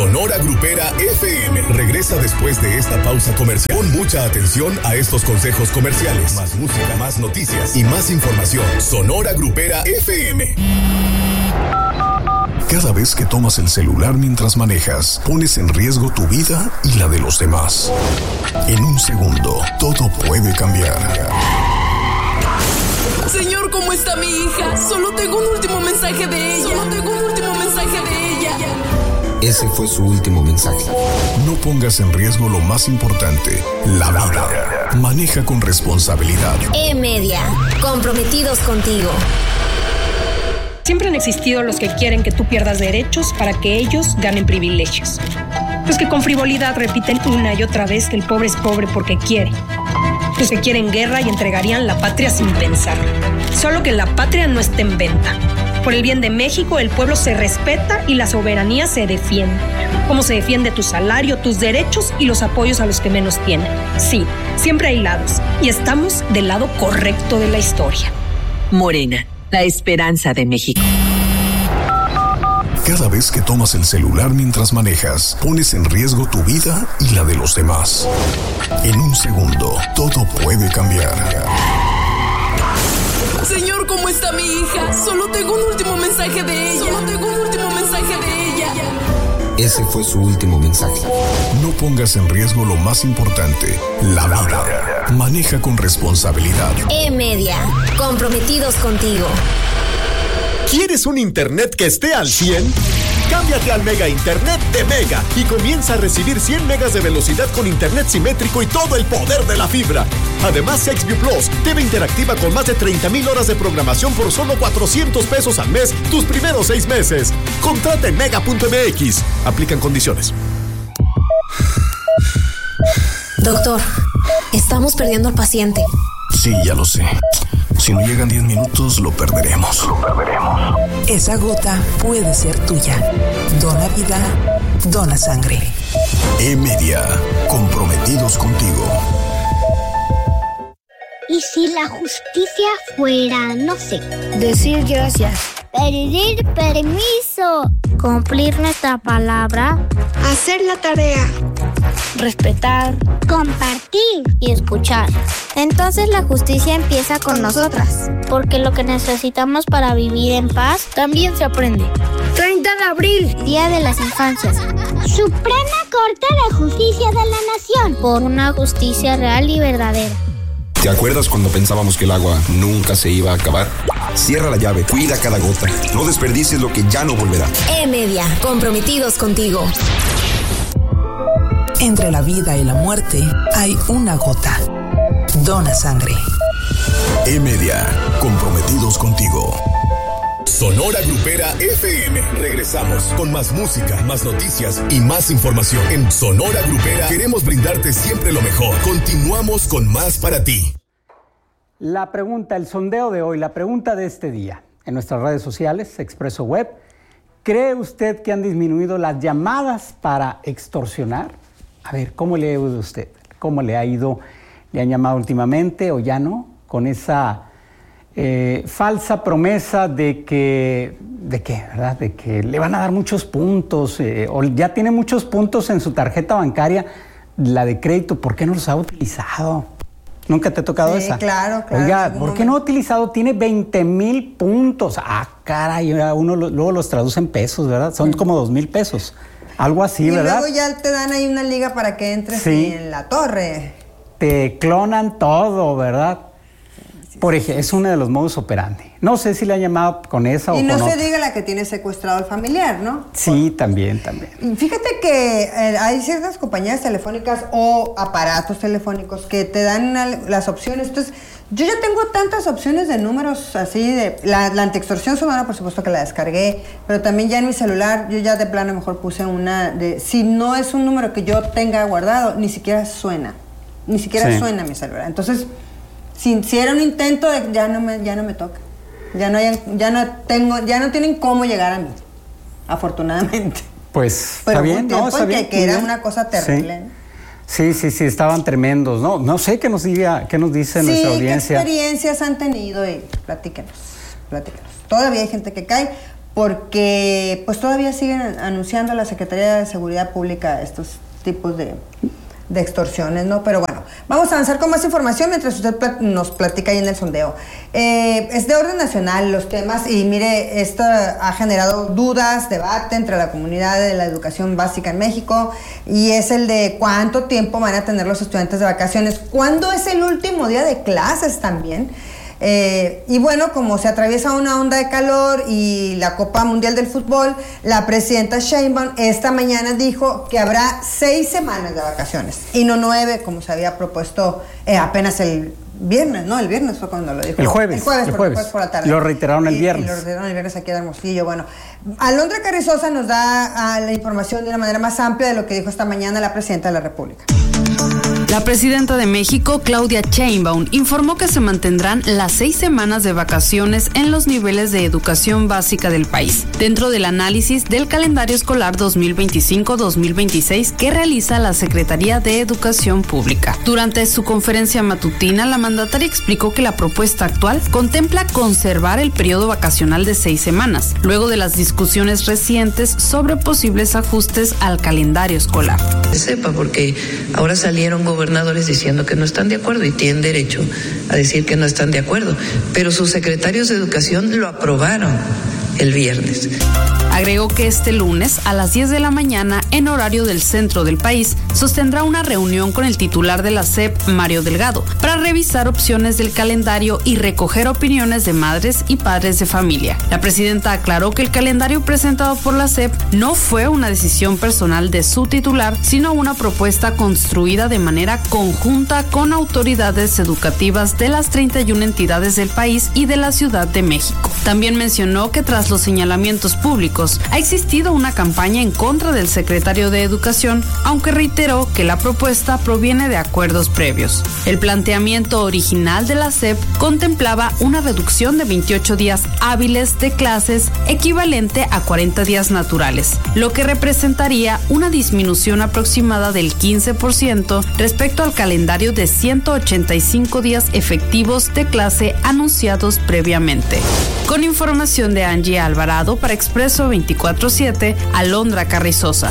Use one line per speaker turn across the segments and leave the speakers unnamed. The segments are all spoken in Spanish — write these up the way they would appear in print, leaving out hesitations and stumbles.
Sonora Grupera FM. Regresa después de esta pausa comercial. Pon mucha atención a estos consejos comerciales. Más música, más noticias y más información. Sonora Grupera FM. Cada vez que tomas el celular mientras manejas, pones en riesgo tu vida y la de los demás. En un segundo, todo puede cambiar.
Señor, ¿cómo está mi hija? Solo tengo un último mensaje de ella.
Ese fue su último mensaje.
No pongas en riesgo lo más importante, la vida. Maneja con responsabilidad.
E-Media, comprometidos contigo.
Siempre han existido los que quieren que tú pierdas derechos para que ellos ganen privilegios. Los que con frivolidad repiten una y otra vez que el pobre es pobre porque quiere. Los que quieren guerra y entregarían la patria sin pensar. Solo que la patria no esté en venta. Por el bien de México, el pueblo se respeta y la soberanía se defiende. Como se defiende tu salario, tus derechos y los apoyos a los que menos tienen. Sí, siempre hay lados. Y estamos del lado correcto de la historia.
Morena, la esperanza de México.
Cada vez que tomas el celular mientras manejas, pones en riesgo tu vida y la de los demás. En un segundo, todo puede cambiar.
Señor, ¿cómo está mi hija? Solo tengo un último mensaje de ella.
Ese fue su último mensaje.
No pongas en riesgo lo más importante, la vida. Maneja con responsabilidad.
E-Media, comprometidos contigo.
¿Quieres un internet que esté al 100? Cámbiate al Mega Internet de Mega y comienza a recibir 100 megas de velocidad con internet simétrico y todo el poder de la fibra. Además, XView Plus, TV interactiva con más de 30,000 horas de programación por solo $400 al mes, tus primeros 6 meses. Contrata en mega.mx. Aplican condiciones.
Doctor, estamos perdiendo al paciente.
Sí, ya lo sé. Si no llegan 10 minutos, lo perderemos.
Esa gota puede ser tuya. Dona vida, dona sangre.
E-Media, comprometidos contigo.
¿Y si la justicia fuera, no sé,
decir gracias,
pedir permiso, cumplir nuestra palabra,
hacer la tarea,
respetar, compartir y escuchar? Entonces la justicia empieza con nosotras, porque lo que necesitamos para vivir en paz también se aprende.
30 de abril,
Día de las Infancias. Suprema Corte de Justicia de la Nación, por una justicia real y verdadera.
¿Te acuerdas cuando pensábamos que el agua nunca se iba a acabar? Cierra la llave, cuida cada gota. No desperdicies lo que ya no volverá.
E-Media, comprometidos contigo.
Entre la vida y la muerte hay una gota. Dona sangre.
E-Media, comprometidos contigo. Sonora Grupera FM. Regresamos con más música, más noticias y más información. En Sonora Grupera queremos brindarte siempre lo mejor. Continuamos con más para ti.
La pregunta, el sondeo de hoy, la pregunta de este día. En nuestras redes sociales, Expreso Web, ¿cree usted que han disminuido las llamadas para extorsionar? A ver, ¿cómo le ha ido a usted? ¿Cómo le ha ido? ¿Le han llamado últimamente o ya no? Con esa falsa promesa de que le van a dar muchos puntos, o ya tiene muchos puntos en su tarjeta bancaria, la de crédito, ¿por qué no los ha utilizado? ¿Nunca te ha tocado esa?
Claro.
Oiga, ¿por qué no ha utilizado? Tiene 20,000 puntos. Ah, caray, uno luego los traduce en pesos, ¿verdad? Son como 2,000 pesos. Algo así, ¿verdad?
Y luego ya te dan ahí una liga para que entres en la torre.
Te clonan todo, ¿verdad? Por ejemplo, es uno de los modus operandi. No sé si le han llamado con esa o con otra.
Y no se diga la que tiene secuestrado al familiar, ¿no?
Sí, también.
Fíjate que hay ciertas compañías telefónicas o aparatos telefónicos que te dan las opciones. Entonces, yo ya tengo tantas opciones de números así de... La antiextorsión sonora, por supuesto que la descargué, pero también ya en mi celular, yo ya de plano mejor puse una de... Si no es un número que yo tenga guardado, ni siquiera suena. Ni siquiera suena mi celular. Entonces... Si era un intento de ya no me toca. Ya no tienen cómo llegar a mí. Afortunadamente.
Pues
pero
está bien,
¿no? Está bien. Que era una cosa terrible.
Sí, estaban tremendos, ¿no? No sé qué nos dice nuestra audiencia.
¿Qué experiencias han tenido? Y platíquenos. Todavía hay gente que cae. porque pues todavía siguen anunciando la Secretaría de Seguridad Pública estos tipos de extorsiones, ¿no? Pero bueno, vamos a avanzar con más información mientras usted nos platica ahí en el sondeo. Es de orden nacional los temas y mire, esto ha generado dudas, debate entre la comunidad de la educación básica en México, y es el de cuánto tiempo van a tener los estudiantes de vacaciones, cuándo es el último día de clases también. Y bueno, como se atraviesa una onda de calor y la Copa Mundial del Fútbol, la presidenta Sheinbaum esta mañana dijo que habrá 6 semanas de vacaciones y no 9, como se había propuesto apenas el viernes, ¿no? El viernes fue cuando lo dijo.
El jueves
por la tarde.
Lo reiteraron el viernes.
Lo reiteraron el viernes aquí en Hermosillo. Bueno, Alondra Carrizosa nos da la información de una manera más amplia de lo que dijo esta mañana la presidenta de la República.
La presidenta de México, Claudia Sheinbaum, informó que se mantendrán las 6 semanas de vacaciones en los niveles de educación básica del país, dentro del análisis del calendario escolar 2025-2026 que realiza la Secretaría de Educación Pública. Durante su conferencia matutina, la mandataria explicó que la propuesta actual contempla conservar el periodo vacacional de 6 semanas, luego de las discusiones recientes sobre posibles ajustes al calendario escolar.
Sepa, porque ahora salieron gobernadores diciendo que no están de acuerdo y tienen derecho a decir que no están de acuerdo, pero sus secretarios de educación lo aprobaron el viernes.
Agregó que este lunes a las 10 de la mañana, en horario del centro del país, sostendrá una reunión con el titular de la SEP, Mario Delgado, para revisar opciones del calendario y recoger opiniones de madres y padres de familia. La presidenta aclaró que el calendario presentado por la SEP no fue una decisión personal de su titular, sino una propuesta construida de manera conjunta con autoridades educativas de las 31 entidades del país y de la Ciudad de México. También mencionó que tras los señalamientos públicos, ha existido una campaña en contra del secretario de Educación, aunque reiteró que la propuesta proviene de acuerdos previos. El planteamiento original de la SEP contemplaba una reducción de 28 días hábiles de clases equivalente a 40 días naturales, lo que representaría una disminución aproximada del 15% respecto al calendario de 185 días efectivos de clase anunciados previamente. Con información de Angie Alvarado para Expreso 24/7, Alondra Carrizosa.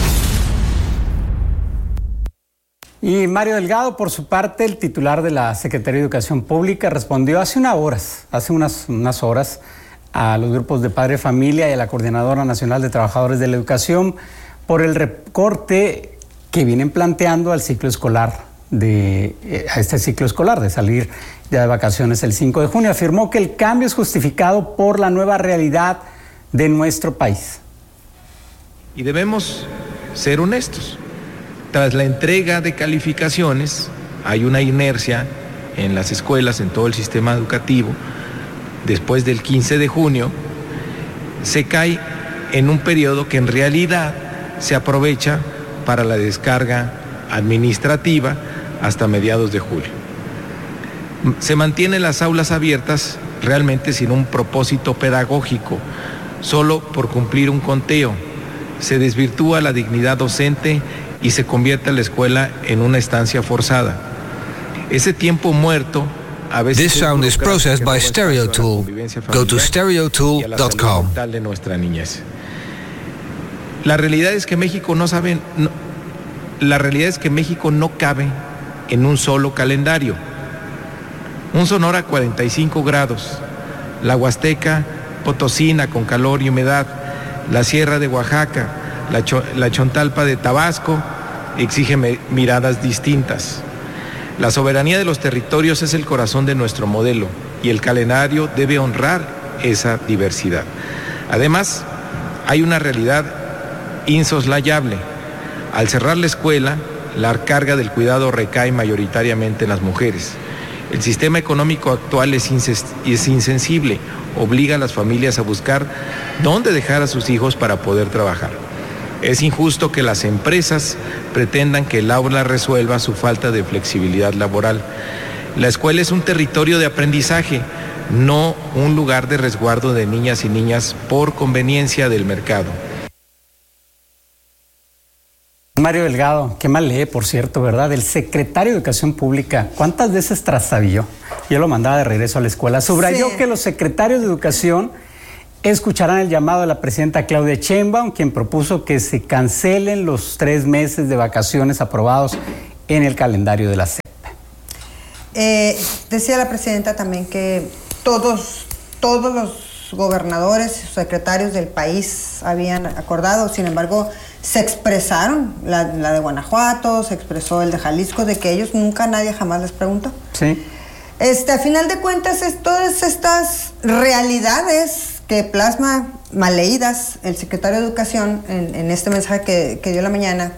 Y Mario Delgado, por su parte, el titular de la Secretaría de Educación Pública, respondió hace unas horas a los grupos de Padre Familia y a la Coordinadora Nacional de Trabajadores de la Educación por el recorte que vienen planteando al ciclo escolar, a este ciclo escolar de salir ya de vacaciones el 5 de junio. Afirmó que el cambio es justificado por la nueva realidad de nuestro país.
Y debemos ser honestos. Tras la entrega de calificaciones, hay una inercia en las escuelas, en todo el sistema educativo. Después del 15 de junio, se cae en un periodo que en realidad se aprovecha para la descarga administrativa hasta mediados de julio. Se mantienen las aulas abiertas realmente sin un propósito pedagógico, solo por cumplir un conteo. Se desvirtúa la dignidad docente y se convierte la escuela en una estancia forzada. Ese tiempo muerto a veces
This sound is processed by StereoTool. Go to stereotool.com.
De nuestra niñez. La realidad es que México no cabe en un solo calendario. Un Sonora 45 grados, la Huasteca Potosina con calor y humedad, la Sierra de Oaxaca, la Chontalpa de Tabasco exige miradas distintas. La soberanía de los territorios es el corazón de nuestro modelo y el calendario debe honrar esa diversidad. Además, hay una realidad insoslayable. Al cerrar la escuela, la carga del cuidado recae mayoritariamente en las mujeres. El sistema económico actual es insensible, obliga a las familias a buscar dónde dejar a sus hijos para poder trabajar. Es injusto que las empresas pretendan que el aula resuelva su falta de flexibilidad laboral. La escuela es un territorio de aprendizaje, no un lugar de resguardo de niñas y niñas por conveniencia del mercado.
Mario Delgado, qué mal lee, por cierto, ¿verdad? El secretario de Educación Pública, ¿cuántas veces trastabilló? Yo lo mandaba de regreso a la escuela. Subrayó que los secretarios de Educación Escucharán el llamado de la presidenta Claudia Sheinbaum, quien propuso que se cancelen los 3 meses de vacaciones aprobados en el calendario de la SEP.
Decía la presidenta también que todos los gobernadores y secretarios del país habían acordado, sin embargo, se expresaron, la de Guanajuato, se expresó el de Jalisco, de que ellos nadie jamás les preguntó.
Sí.
A final de cuentas, todas estas realidades que plasma mal leídas el secretario de Educación en este mensaje que dio la mañana,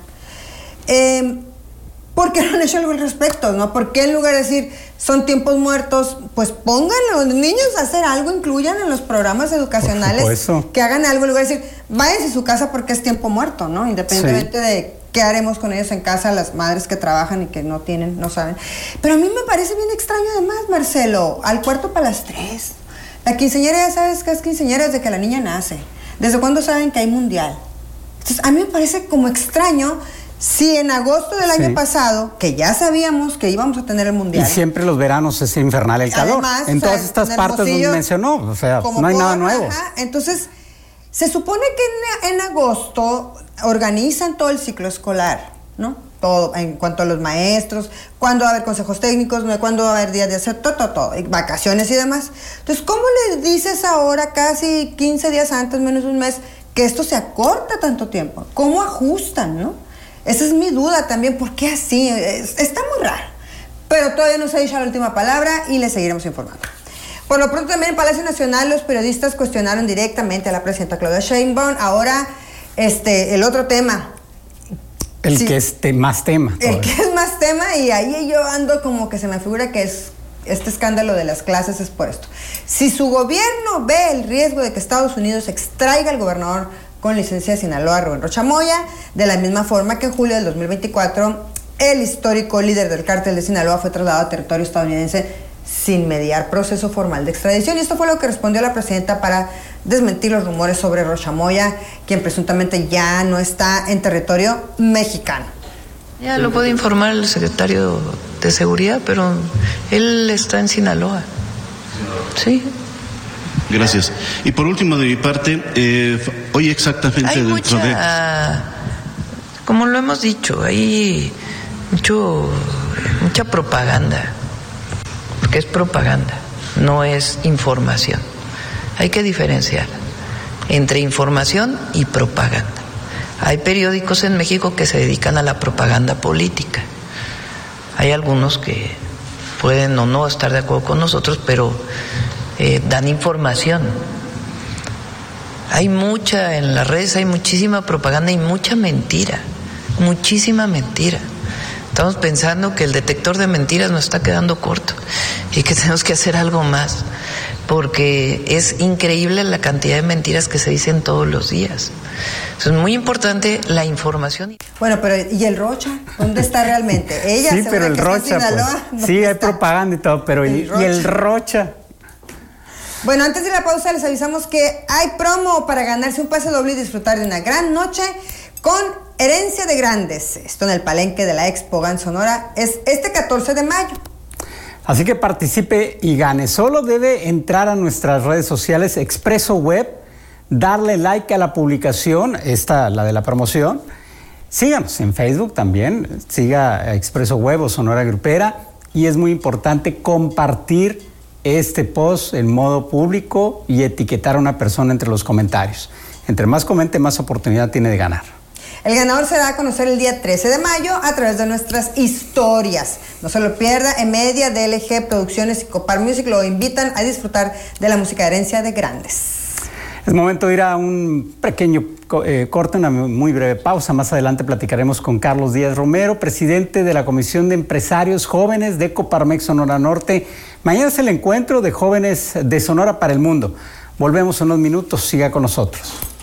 ¿por qué no han hecho algo al respecto? ¿No? ¿Por qué en lugar de decir son tiempos muertos, pues pongan a los niños a hacer algo, incluyan en los programas educacionales que hagan algo, en lugar de decir váyanse a su casa porque es tiempo muerto, ¿no? Independientemente de qué haremos con ellos en casa, las madres que trabajan y que no saben. Pero a mí me parece bien extraño además, Marcelo, al 2:45. La quinceañera, ya sabes que es quinceañera desde que la niña nace. ¿Desde cuándo saben que hay mundial? Entonces, a mí me parece como extraño. Si en agosto del año pasado, que ya sabíamos que íbamos a tener el mundial.
Y siempre los veranos es infernal el calor. Además, en todas estas partes donde mencionó, o sea, no hay nada nuevo.
Entonces, se supone que en agosto organizan todo el ciclo escolar, ¿no? Todo, en cuanto a los maestros, cuándo va a haber consejos técnicos, cuándo va a haber días de hacer todo, vacaciones y demás. Entonces, ¿cómo le dices ahora, casi 15 días antes, menos de un mes, que esto se acorta tanto tiempo? ¿Cómo ajustan, no? Esa es mi duda también, ¿por qué así? Está muy raro. Pero todavía no se ha dicho la última palabra y le seguiremos informando. Por lo pronto también en Palacio Nacional los periodistas cuestionaron directamente a la presidenta Claudia Sheinbaum. Ahora, el otro tema.
El que es más tema.
El que es más tema, y ahí yo ando como que se me figura que es este escándalo de las clases es por esto. Si su gobierno ve el riesgo de que Estados Unidos extraiga al gobernador con licencia de Sinaloa, Rubén Rocha Moya, de la misma forma que en julio del 2024 el histórico líder del cártel de Sinaloa fue trasladado a territorio estadounidense sin mediar proceso formal de extradición. Y esto fue lo que respondió la presidenta para desmentir los rumores sobre Rocha Moya, quien presuntamente ya no está en territorio mexicano.
Ya lo puede informar el secretario de Seguridad, pero él está en Sinaloa. Sí.
Gracias. Y por último, de mi parte, hoy exactamente...
Hay como lo hemos dicho, hay mucha propaganda, porque es propaganda, no es información. Hay que diferenciar entre información y propaganda. Hay periódicos en México que se dedican a la propaganda política. Hay algunos que pueden o no estar de acuerdo con nosotros, pero dan información. Hay en las redes hay muchísima propaganda y mucha mentira, muchísima mentira. Estamos pensando que el detector de mentiras nos está quedando corto y que tenemos que hacer algo más, porque es increíble la cantidad de mentiras que se dicen todos los días. Es muy importante la información.
Bueno, pero ¿y el Rocha? ¿Dónde está realmente? Ella
sí, pero el Rocha, pues, sí, hay propaganda y todo, pero ¿y el Rocha?
Bueno, antes de la pausa les avisamos que hay promo para ganarse un pase doble y disfrutar de una gran noche con Herencia de Grandes. Esto en el Palenque de la Expo GAN Sonora es este 14 de mayo.
Así que participe y gane. Solo debe entrar a nuestras redes sociales Expreso Web, darle like a la publicación, la de la promoción. Síganos en Facebook también, siga a Expreso Web o Sonora Grupera, y es muy importante compartir este post en modo público y etiquetar a una persona entre los comentarios. Entre más comente, más oportunidad tiene de ganar.
El ganador se da a conocer el día 13 de mayo a través de nuestras historias. No se lo pierda. Emedia, DLG Producciones y Copar Music lo invitan a disfrutar de la música de Herencia de Grandes.
Es momento de ir a un pequeño corte, una muy breve pausa. Más adelante platicaremos con Carlos Díaz Romero, presidente de la Comisión de Empresarios Jóvenes de Coparmex Sonora Norte. Mañana es el encuentro de jóvenes de Sonora para el mundo. Volvemos en unos minutos, siga con nosotros.